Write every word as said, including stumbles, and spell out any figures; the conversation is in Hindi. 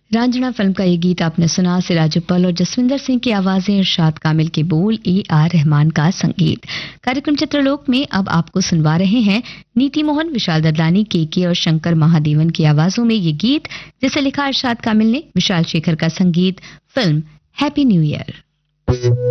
रांझणा फिल्म का ये गीत आपने सुना। सिराज उप्पल और जसविंदर सिंह की आवाजें, इरशाद कामिल के बोल, ए आर रहमान का संगीत। कार्यक्रम चित्रलोक में अब आपको सुनवा रहे हैं नीति मोहन, विशाल ददलानी, केके और शंकर महादेवन की आवाजों में ये गीत, जिसे लिखा इरशाद कामिल ने, विशाल शेखर का संगीत। Film happy new year.